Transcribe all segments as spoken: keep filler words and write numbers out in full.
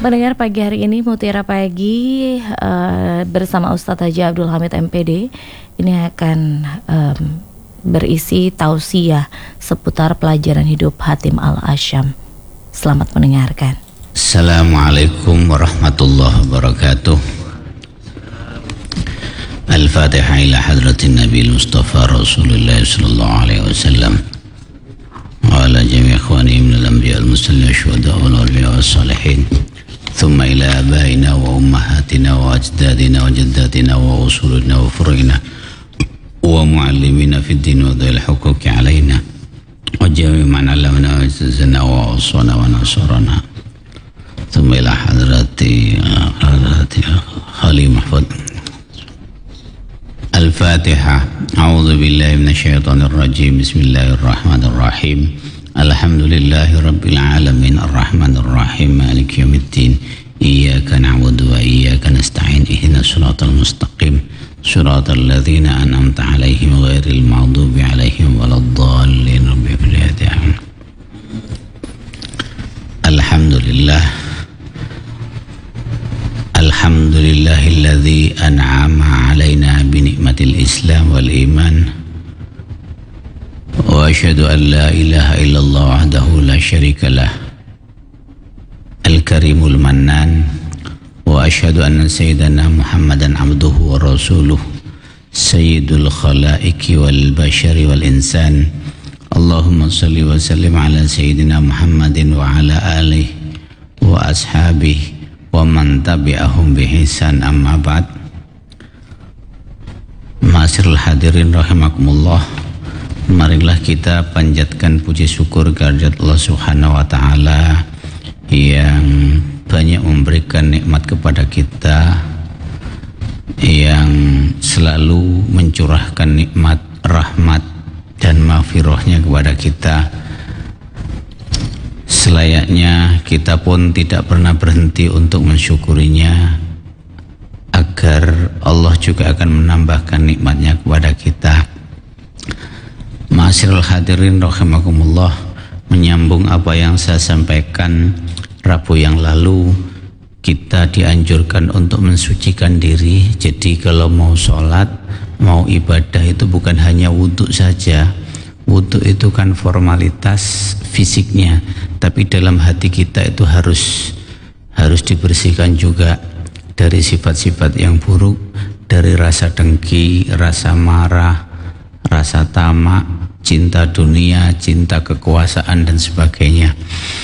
Mendengar pagi hari ini Mutiara Pagi uh, bersama Ustadz Haji Abdul Hamid M P D ini akan um, berisi tausiah seputar pelajaran hidup Hatim Al-Asyam. Selamat mendengarkan. Assalamualaikum warahmatullahi wabarakatuh. Al-Fatihah ila hadratin Nabi Mustafa Rasulullah sallallahu alaihi wasallam wa ala jami' ikhwani min al-anbiya al-muslimin syuhada wal awliya was salihin thumma ila abaina wa ummahatina wa ajdadina wa jaddatina wa usulina wa furu'ina wa muallimina fid din wa dhil huquqi alaina wa jami' man 'allamana wa izzana wa usana wa nasarana thumma ila hadrati hadrati khali mahfud. Al-Fatihah. A'udzu billahi minasyaitonir rajim. Bismillahirrahmanirrahim. Alhamdulillahi rabbil alamin arrahmanir rahim maliki yaumiddin. Iyyaka na'budu wa iyyaka nasta'in. Ihdinas siratal mustaqim. Siratal ladzina an'amta 'alaihim ghairil maghdubi 'alaihim waladdallin. Rabbi ighfir. Alhamdulillah. Alhamdulillahilladzi an'ama 'alaina bi ni'matil Islam wal iman. Wa asyhadu an la ilaha illallah wahdahu la syarikalah. Al-Karimul Mannan. Wa asyhadu anna sayyidana Muhammadan abduhu wa rasuluh. Sayyidul khalaiqi wal bashari wal insan. Allahumma salli wa sallim ala sayyidina Muhammadin wa ala alihi wa ashabihi wa man tabi'ahum bi ihsan, amma ba'd. Ma'asyiral hadirin rahimakumullah, marilah kita panjatkan puji syukur kehadirat Allah Subhanahu wa taala yang banyak memberikan nikmat kepada kita, yang selalu mencurahkan nikmat, rahmat dan maghfirahnya kepada kita. Selayaknya kita pun tidak pernah berhenti untuk mensyukurinya, agar Allah juga akan menambahkan nikmatnya kepada kita. Ma'asyiral hadirin rahimakumullah, menyambung apa yang saya sampaikan Rabu yang lalu, kita dianjurkan untuk mensucikan diri. Jadi kalau mau sholat, mau ibadah itu bukan hanya wudhu saja. Wudhu itu kan formalitas fisiknya, tapi dalam hati kita itu harus harus dibersihkan juga dari sifat-sifat yang buruk, dari rasa dengki, rasa marah, rasa tamak, cinta dunia, cinta kekuasaan dan sebagainya.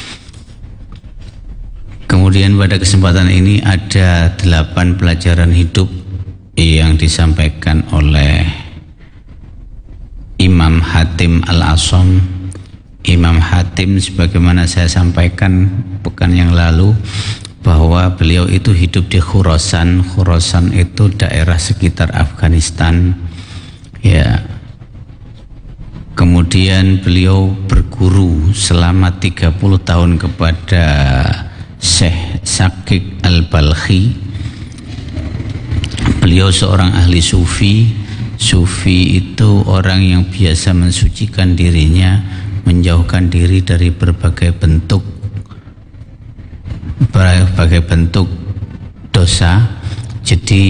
Kemudian pada kesempatan ini ada delapan pelajaran hidup yang disampaikan oleh Imam Hatim Al-Asyam. Imam Hatim, sebagaimana saya sampaikan pekan yang lalu, bahwa beliau itu hidup di Khurasan. Khurasan itu daerah sekitar Afghanistan. Ya. Kemudian beliau berguru selama tiga puluh tahun kepada Syekh Syakik Al-Balkhi. Beliau seorang ahli sufi. Sufi itu orang yang biasa mensucikan dirinya, menjauhkan diri dari berbagai bentuk berbagai bentuk dosa. Jadi